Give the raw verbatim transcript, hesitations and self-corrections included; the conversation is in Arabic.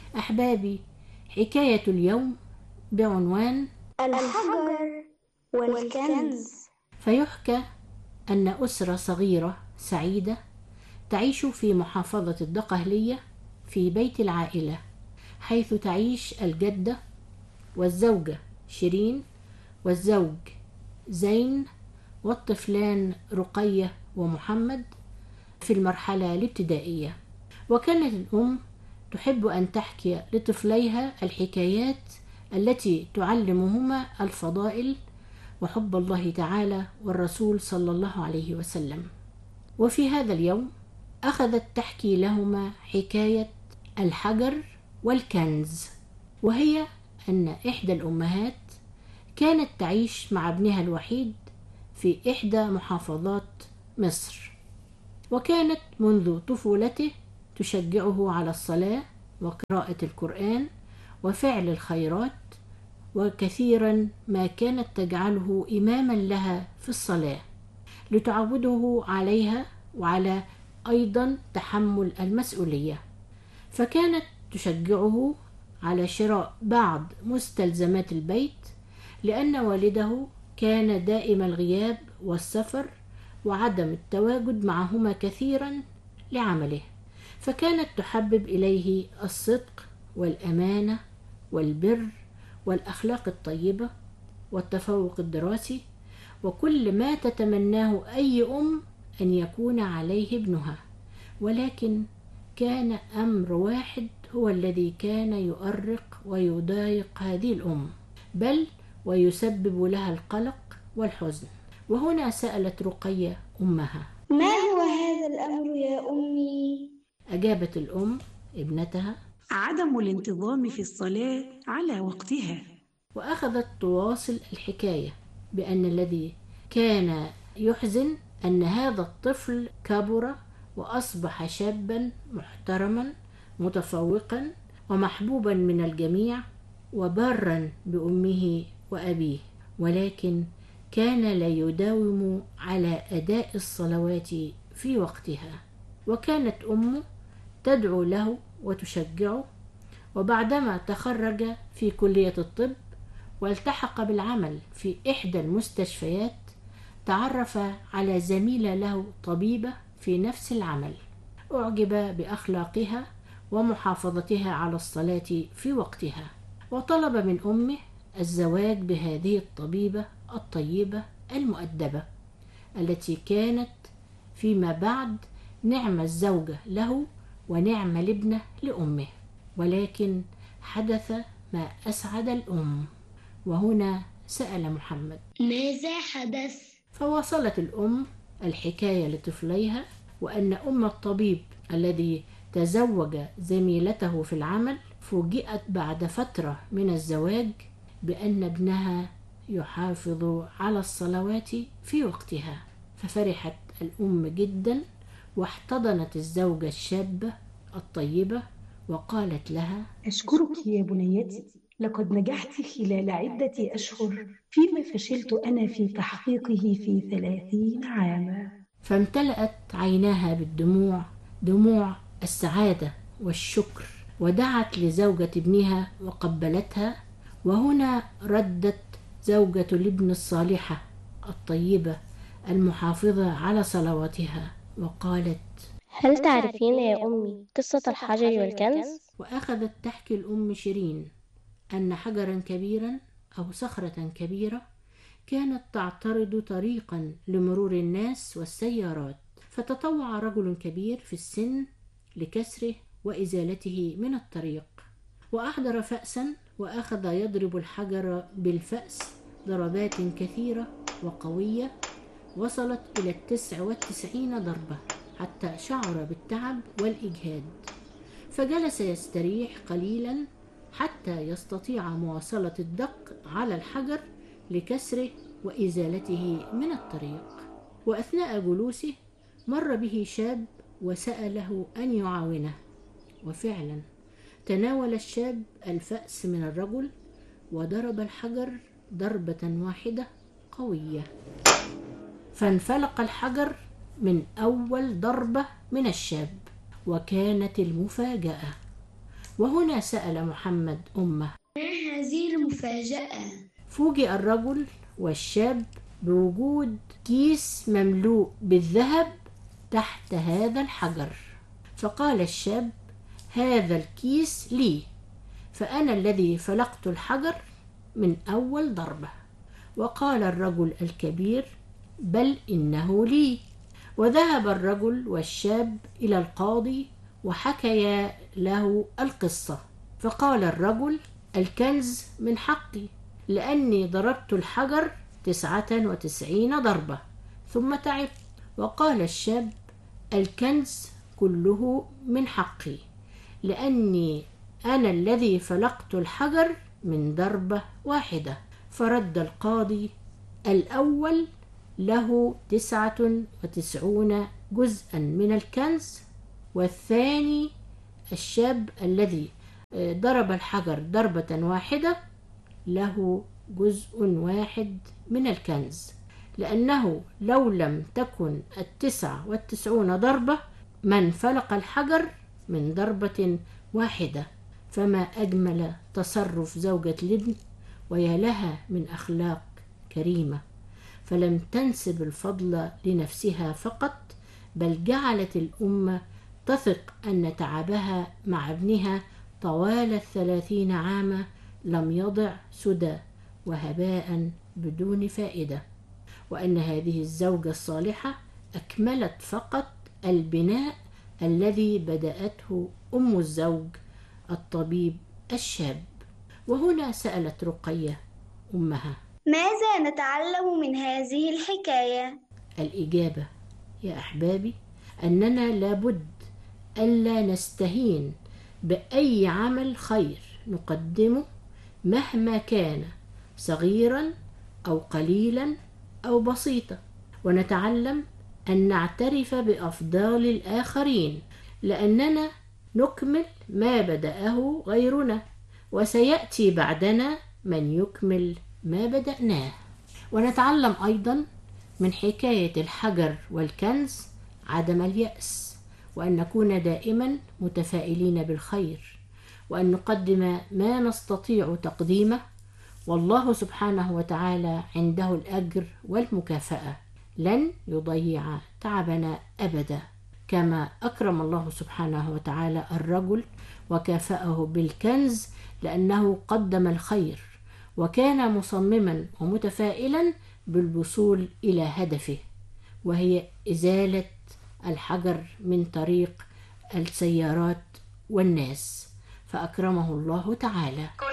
أحبابي، حكاية اليوم بعنوان الحجر والكنز. فيحكى أن أسرة صغيرة سعيدة تعيش في محافظة الدقهلية في بيت العائلة، حيث تعيش الجدة والزوجة شيرين والزوج زين والطفلان رقية ومحمد في المرحلة الابتدائية. وكانت الأم تحب أن تحكي لطفليها الحكايات التي تعلمهما الفضائل وحب الله تعالى والرسول صلى الله عليه وسلم. وفي هذا اليوم أخذت تحكي لهما حكاية الحجر والكنز، وهي أن إحدى الأمهات كانت تعيش مع ابنها الوحيد في إحدى محافظات مصر، وكانت منذ طفولته تشجعه على الصلاة وقراءة القرآن وفعل الخيرات، وكثيرا ما كانت تجعله إماما لها في الصلاة لتعوده عليها وعلى أيضا تحمل المسؤولية. فكانت تشجعه على شراء بعض مستلزمات البيت، لأن والده كان دائم الغياب والسفر وعدم التواجد معهما كثيرا لعمله، فكانت تحبب إليه الصدق والأمانة والبر والأخلاق الطيبة والتفوق الدراسي، وكل ما تتمناه أي أم أن يكون عليه ابنها. ولكن كان أمر واحد هو الذي كان يؤرق ويضايق هذه الأم، بل ويسبب لها القلق والحزن. وهنا سألت رقية أمها: ما هو هذا الأمر يا أمي؟ أجابت الأم ابنتها: عدم الانتظام في الصلاة على وقتها. وأخذت تواصل الحكاية بأن الذي كان يحزن أن هذا الطفل كبر وأصبح شابا محترما متفوقا ومحبوبا من الجميع وبارا بأمه وأبيه، ولكن كان لا يداوم على أداء الصلوات في وقتها. وكانت أمه تدعو له وتشجعه، وبعدما تخرج في كلية الطب والتحق بالعمل في إحدى المستشفيات تعرف على زميلة له طبيبة في نفس العمل، أعجب بأخلاقها ومحافظتها على الصلاة في وقتها، وطلب من أمه الزواج بهذه الطبيبة الطيبة المؤدبة التي كانت فيما بعد نعم الزوجة له ونعم الابنة لأمه. ولكن حدث ما أسعد الأم، وهنا سأل محمد: ماذا حدث؟ فواصلت الأم الحكاية لطفليها، وأن أم الطبيب الذي تزوج زميلته في العمل فوجئت بعد فترة من الزواج بأن ابنها يحافظ على الصلوات في وقتها، ففرحت الأم جدا واحتضنت الزوجة الشابة الطيبة وقالت لها: أشكرك يا بنيتي، لقد نجحت خلال عدة أشهر فيما فشلت أنا في تحقيقه في ثلاثين عاما. فامتلأت عيناها بالدموع، دموع السعادة والشكر، ودعت لزوجة ابنها وقبلتها. وهنا ردت زوجة الابن الصالحة الطيبة المحافظة على صلواتها وقالت: هل تعرفين يا أمي قصة الحجر والكنز؟ وأخذت تحكي الأم شيرين أن حجرا كبيرا أو صخرة كبيرة كانت تعترض طريقا لمرور الناس والسيارات، فتطوع رجل كبير في السن لكسره وإزالته من الطريق، وأحضر فأسا وأخذ يضرب الحجر بالفأس ضربات كثيرة وقوية وصلت إلى التسع والتسعين ضربة حتى شعر بالتعب والإجهاد، فجلس يستريح قليلا حتى يستطيع مواصلة الدق على الحجر لكسره وإزالته من الطريق. وأثناء جلوسه مر به شاب وسأله أن يعاونه، وفعلا تناول الشاب الفأس من الرجل وضرب الحجر ضربة واحدة قوية، فانفلق الحجر من أول ضربة من الشاب. وكانت المفاجأة وهنا سأل محمد أمه: ما هذه المفاجأة؟ فوجئ الرجل والشاب بوجود كيس مملوء بالذهب تحت هذا الحجر. فقال الشاب: هذا الكيس لي، فأنا الذي فلقت الحجر من أول ضربة. وقال الرجل الكبير: بل إنه لي. وذهب الرجل والشاب إلى القاضي وحكيا له القصة. فقال الرجل: الكنز من حقي، لأني ضربت الحجر تسعة وتسعين ضربة ثم تعبت. وقال الشاب: الكنز كله من حقي، لأني أنا الذي فلقت الحجر من ضربة واحدة. فرد القاضي: الأول له تسعة وتسعون جزءا من الكنز، والثاني الشاب الذي ضرب الحجر ضربة واحدة له جزء واحد من الكنز، لأنه لو لم تكن التسعة والتسعون ضربة من فلق الحجر من ضربة واحدة. فما أجمل تصرف زوجة الابن، ويا لها من أخلاق كريمة، فلم تنسب الفضل لنفسها فقط، بل جعلت الأمة تثق أن تعبها مع ابنها طوال الثلاثين عاما لم يضع سدى وهباء بدون فائدة، وأن هذه الزوجة الصالحة أكملت فقط البناء الذي بدأته أم الزوج الطبيب الشاب. وهنا سألت رقية أمها: ماذا نتعلم من هذه الحكاية؟ الإجابة يا أحبابي أننا لابد ألا نستهين بأي عمل خير نقدمه مهما كان صغيرا أو قليلا أو بسيطا، ونتعلم أن نعترف بأفضال الآخرين، لأننا نكمل ما بدأه غيرنا، وسيأتي بعدنا من يكمل ما بدأناه. ونتعلم أيضا من حكاية الحجر والكنز عدم اليأس، وأن نكون دائما متفائلين بالخير، وأن نقدم ما نستطيع تقديمه، والله سبحانه وتعالى عنده الأجر والمكافأة، لن يضيع تعبنا أبدا، كما أكرم الله سبحانه وتعالى الرجل وكافأه بالكنز لأنه قدم الخير وكان مصمما ومتفائلا بالوصول إلى هدفه، وهي إزالة الحجر من طريق السيارات والناس، فأكرمه الله تعالى.